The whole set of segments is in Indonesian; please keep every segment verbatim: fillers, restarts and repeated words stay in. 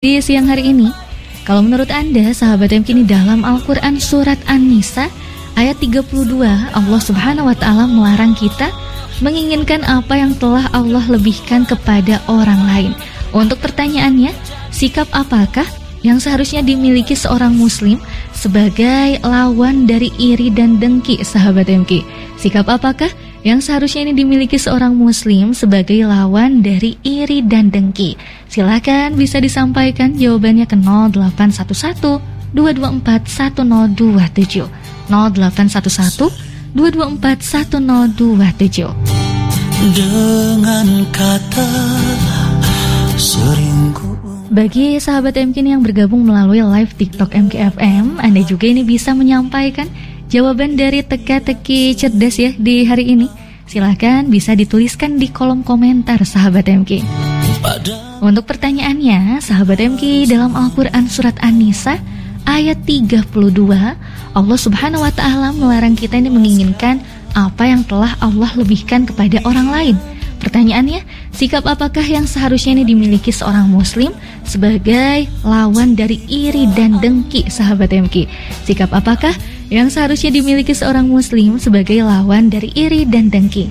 Di siang hari ini, kalau menurut Anda, sahabat M K ini dalam Al-Quran surat An-Nisa ayat tiga puluh dua, Allah subhanahu wa ta'ala melarang kita menginginkan apa yang telah Allah lebihkan kepada orang lain. Untuk pertanyaannya, sikap apakah yang seharusnya dimiliki seorang muslim sebagai lawan dari iri dan dengki, sahabat M K? Sikap apakah yang seharusnya ini dimiliki seorang muslim sebagai lawan dari iri dan dengki? Silakan bisa disampaikan jawabannya ke nol delapan satu satu dua dua empat satu nol dua tujuh nol delapan satu satu dua dua empat satu nol dua tujuh. Dengan kata seringku. Bagi sahabat M K yang bergabung melalui live TikTok M K F M, Anda juga ini bisa menyampaikan jawaban dari teka-teki cerdas ya di hari ini. Silahkan bisa dituliskan di kolom komentar sahabat M K. Untuk pertanyaannya, sahabat M K, dalam Al-Quran surat An-Nisa ayat tiga puluh dua, Allah subhanahu wa ta'ala melarang kita ini menginginkan apa yang telah Allah lebihkan kepada orang lain. Pertanyaannya, sikap apakah yang seharusnya ini dimiliki seorang muslim sebagai lawan dari iri dan dengki, sahabat M K? Sikap apakah yang seharusnya dimiliki seorang muslim sebagai lawan dari iri dan dengki?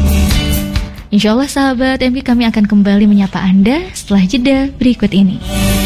Insya Allah sahabat M K, kami akan kembali menyapa Anda setelah jeda berikut ini.